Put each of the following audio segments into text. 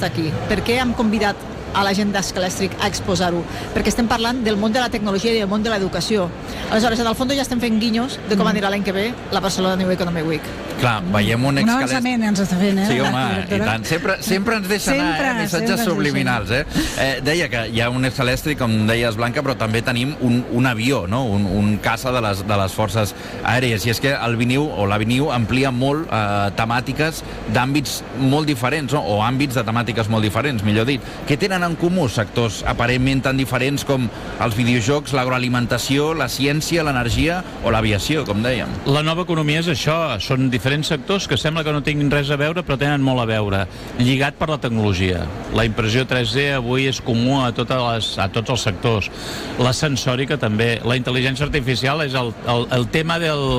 està aquí? Per què hem convidat a la gent d'Escalèstric a exposar-ho? Perquè estem parlant del món de la tecnologia i del món de l'educació. Aleshores, en el fons ja estem fent guinyos de com anirà l'any que ve la Barcelona New Economic Week. Clar, veiem un avançament ens està fent, Sí, home, i tant. Sempre ens deixen missatges subliminals, Deia que hi ha un Escalèstric, com deies, Blanca, però també tenim un avió, no? Un caça de les forces aèries. I és que el Viniu, o la Viniu, amplia molt temàtiques d'àmbits molt diferents, no? O àmbits de temàtiques molt diferents, millor dit. Què tenen en comú sectors aparentment tan diferents com els videojocs, l'agroalimentació, la ciència, l'energia o l'aviació, com dèiem? La nova economia és això, són diferents sectors que sembla que no tinguin res a veure, però tenen molt a veure, lligat per la tecnologia. La impressió 3D avui és comú a tots els sectors. La sensòrica també. La intel·ligència artificial és el tema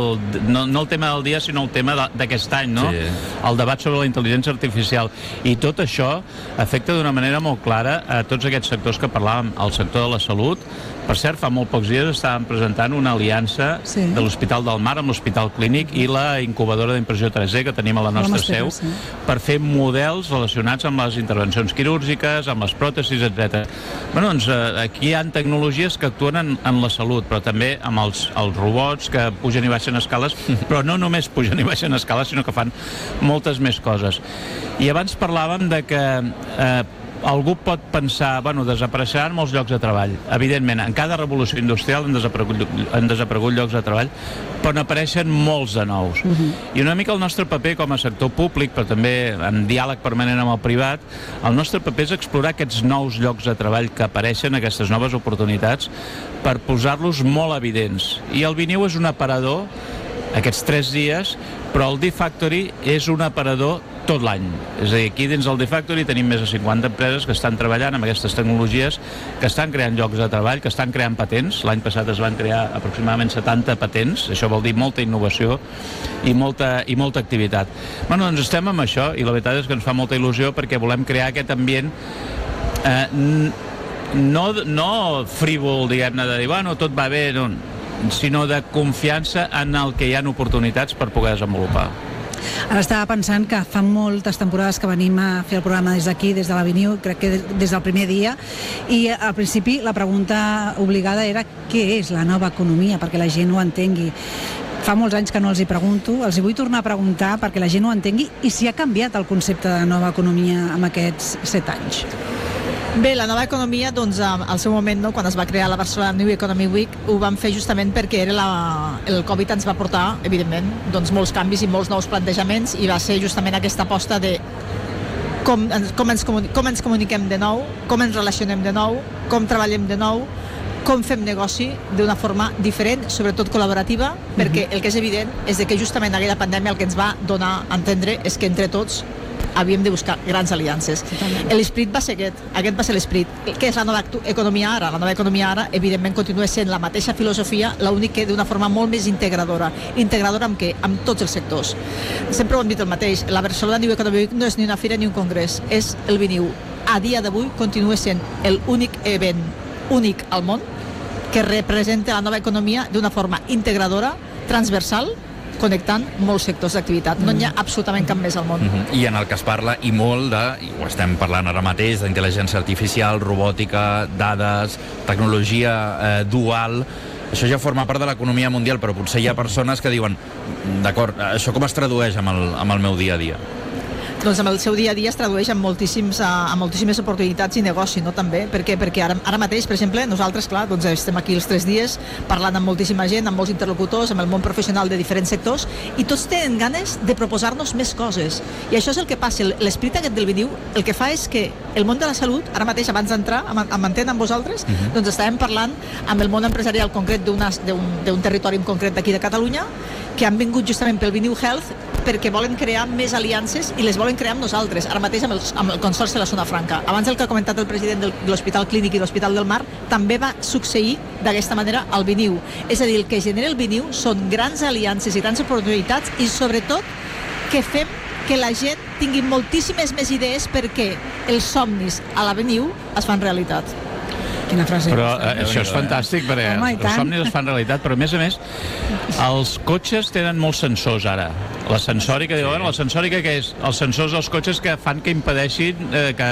no el tema del dia, sinó el tema d'aquest any, no? Sí. El debat sobre la intel·ligència artificial. I tot això afecta d'una manera molt clara a tots aquests sectors que parlàvem. El sector de la salut, per cert, fa molt pocs dies estàvem presentant una aliança de l'Hospital del Mar amb l'Hospital Clínic i la incubadora d'impressió 3D que tenim a la nostra seu per fer models relacionats amb les intervencions quirúrgiques, amb les pròtesis, etc. Bé, doncs aquí hi ha tecnologies que actuen en la salut, però també amb els robots que pugen i baixen escales, però no només pugen i baixen escales, sinó que fan moltes més coses. I abans parlàvem de que algú pot pensar, desapareixeran molts llocs de treball. Evidentment, en cada revolució industrial han desaparegut llocs de treball, però n'apareixen molts de nous. I una mica el nostre paper com a sector públic, però també en diàleg permanent amb el privat, el nostre paper és explorar aquests nous llocs de treball que apareixen, aquestes noves oportunitats, per posar-los molt evidents. I el Viniu és un aparador aquests 3 dies, però el D-Factory és un aparador tot l'any. És a dir, aquí dins del D-Factory tenim més de 50 empreses que estan treballant amb aquestes tecnologies, que estan creant llocs de treball, que estan creant patents. L'any passat es van crear aproximadament 70 patents, això vol dir molta innovació i molta activitat. Doncs estem amb això i la veritat és que ens fa molta il·lusió perquè volem crear aquest ambient no frívol, diguem-ne, de dir, tot va bé, sinó de confiança en el que hi ha oportunitats per poder desenvolupar. Ara estava pensant que fa moltes temporades que venim a fer el programa des d'aquí, des de l'Avenue, crec que des del primer dia, i al principi la pregunta obligada era què és la nova economia, perquè la gent ho entengui. Fa molts anys que no els hi pregunto, els hi vull tornar a preguntar perquè la gent ho entengui i si ha canviat el concepte de nova economia en aquests 7 anys. Bé, la nova economia, doncs, al seu moment, quan es va crear la Barcelona New Economic Week, ho vam fer justament perquè el Covid ens va portar, evidentment, molts canvis i molts nous plantejaments, i va ser justament aquesta aposta de com ens comuniquem de nou, com ens relacionem de nou, com treballem de nou, com fem negoci d'una forma diferent, sobretot col·laborativa, perquè el que és evident és que justament aquella pandèmia el que ens va donar a entendre és que entre tots havíem de buscar grans aliances. L'esperit va ser aquest va ser l'esperit. Què és la nova economia ara? La nova economia ara, evidentment, continua sent la mateixa filosofia, l'únic que d'una forma molt més integradora. Integradora amb què? Amb tots els sectors. Sempre ho hem dit el mateix, la Barcelona New Economic Week no és ni una fira ni un congrés, és el Viniu. A dia d'avui continua sent l'únic event únic al món que representa la nova economia d'una forma integradora, transversal, connectant molts sectors d'activitat. No hi ha absolutament cap més al món. I en el que es parla, i molt i ho estem parlant ara mateix, d'intel·ligència artificial, robòtica, dades, tecnologia dual. Això ja forma part de l'economia mundial, però potser hi ha persones que diuen, d'acord, això com es tradueix amb el meu dia a dia? Doncs amb el seu dia a dia es tradueix en moltíssimes oportunitats i negoci, no? També. Per què? Perquè ara mateix, per exemple, nosaltres, clar, estem aquí els 3 dies parlant amb moltíssima gent, amb molts interlocutors, amb el món professional de diferents sectors, i tots tenen ganes de proposar-nos més coses. I això és el que passa. L'esperit aquest del Viniu el que fa és que el món de la salut, ara mateix, abans d'entrar amb Antena amb vosaltres, doncs estàvem parlant amb el món empresarial concret d'un territori en concret d'aquí de Catalunya, que han vingut justament pel Viniu Health perquè volen crear més aliances i les volen crear amb nosaltres, ara mateix amb el Consorci de la Zona Franca. Abans el que ha comentat el president de l'Hospital Clínic i l'Hospital del Mar també va succeir d'aquesta manera al Viniu. És a dir, el que genera el Viniu són grans aliances i grans oportunitats i sobretot que fem que la gent tingui moltíssimes més idees perquè els somnis a la Viniu es fan realitat. Quina frase. Però això és fantàstic, perquè els somnis es fan realitat, però a més, els cotxes tenen molts sensors ara. La sensòrica, la sensòrica què és? Els sensors dels cotxes que fan que impedeixin que